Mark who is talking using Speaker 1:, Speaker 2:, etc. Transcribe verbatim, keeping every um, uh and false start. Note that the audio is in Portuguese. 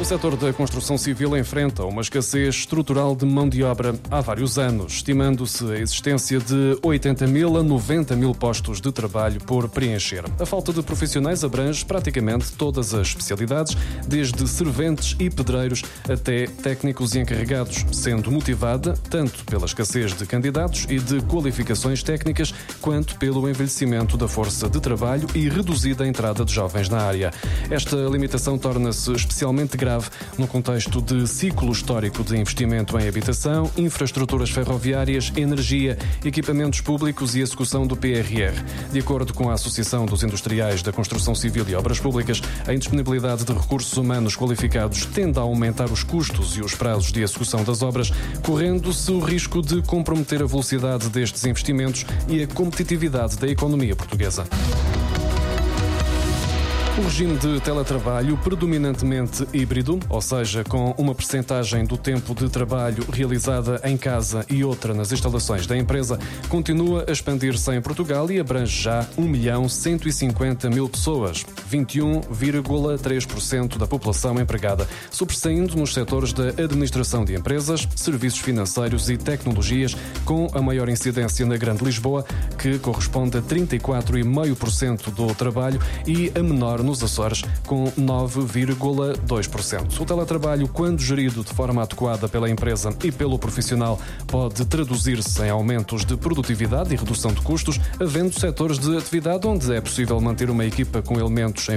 Speaker 1: setor da construção civil enfrenta uma escassez estrutural de mão de obra há vários anos, estimando-se a existência de oitenta mil a noventa mil postos de trabalho por preencher. A falta de profissionais abrange praticamente todas as especialidades, desde serventes e pedreiros até técnicos e encarregados, sendo motivada tanto pela escassez de candidatos e de qualificações técnicas, quanto pelo envelhecimento da força de trabalho e reduzida a entrada de jovens na área. Esta limitação torna-se especialmente grave no contexto de ciclo histórico de investimento em habitação, infraestruturas ferroviárias, energia, equipamentos públicos e execução do P R R. De acordo com a Associação dos Industriais da Construção Civil e Obras Públicas, a indisponibilidade de recursos humanos qualificados tende a aumentar os custos e os prazos de execução das obras, correndo-se o risco de comprometer a velocidade destes investimentos e a competitividade da economia portuguesa. O regime de teletrabalho, predominantemente híbrido, ou seja, com uma percentagem do tempo de trabalho realizada em casa e outra nas instalações da empresa, continua a expandir-se em Portugal e abrange já um milhão cento e cinquenta mil pessoas, vinte e um vírgula três por cento da população empregada, sobressaindo nos setores da administração de empresas, serviços financeiros e tecnologias, com a maior incidência na Grande Lisboa, que corresponde a trinta e quatro vírgula cinco por cento do trabalho, e a menor nos Açores, com nove vírgula dois por cento. O teletrabalho, quando gerido de forma adequada pela empresa e pelo profissional, pode traduzir-se em aumentos de produtividade e redução de custos, havendo setores de atividade onde é possível manter uma equipa com elementos em